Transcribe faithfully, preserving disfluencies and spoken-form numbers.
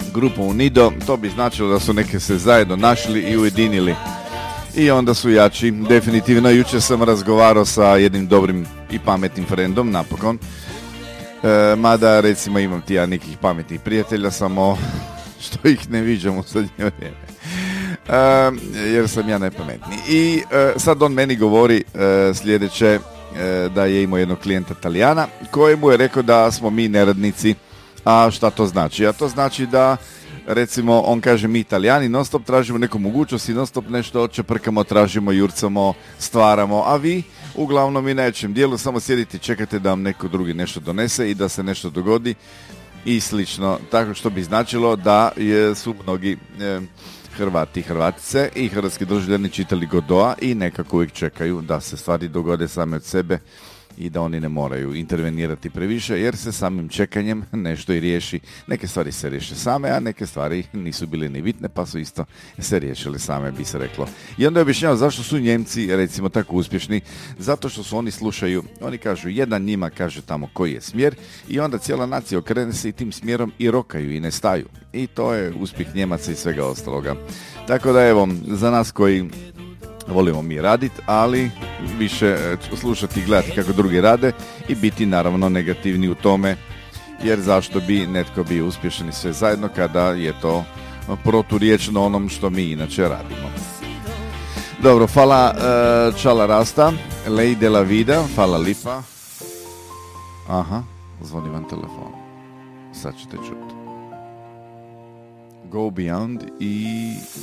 grupu Unido, to bi značilo da su neke se zajedno našli i ujedinili. I onda su jači, definitivno. Jučer sam razgovarao sa jednim dobrim i pametnim frendom, napokon. E, mada, recimo, imam ti ja nekih pametnih prijatelja, samo što ih ne viđam u zadnje vrijeme. E, jer sam ja najpametniji. I e, sad on meni govori e, sljedeće, e, da je imao jednog klijenta Talijana, kojemu je rekao da smo mi neradnici. A šta to znači? A to znači da, recimo, on kaže mi Italijani non stop tražimo neku mogućnost i non stop nešto čeprkamo, tražimo, jurcamo, stvaramo, a vi uglavnom i nečem dijelu samo sjedite i čekate da vam neko drugi nešto donese i da se nešto dogodi i slično. Tako što bi značilo da je, su mnogi e, Hrvati i Hrvatice i hrvatski državljani čitali Godoa i nekako uvijek čekaju da se stvari dogode same od sebe i da oni ne moraju intervenirati previše, jer se samim čekanjem nešto i riješi. Neke stvari se riješe same, a neke stvari nisu bile ni bitne, pa su isto se riješile same, bi se reklo. I onda je objašnjavao zašto su Njemci, recimo, tako uspješni. Zato što su oni slušaju, oni kažu, jedan njima kaže tamo koji je smjer i onda cijela nacija okrene se i tim smjerom i rokaju i ne staju. I to je uspjeh Njemaca i svega ostaloga. Tako da, evo, za nas koji volimo mi raditi, ali više slušati i gledati kako drugi rade i biti naravno negativni u tome, jer zašto bi netko bio uspješan i sve zajedno kada je to proturječno onom što mi inače radimo. Dobro, hvala uh, Čala Rasta, Lej de la Vida, hvala lipa. Aha, zvoni vam telefon. Sad ćete čuti. Go Beyond i